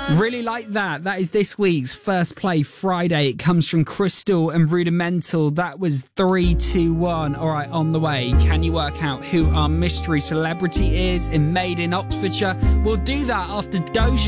Really like that. That is this week's First Play Friday. It comes from Crystal and Rudimental. That was 3, 2, 1. All right, on the way. Can you work out who our mystery celebrity is in Made in Oxfordshire? We'll do that after Doja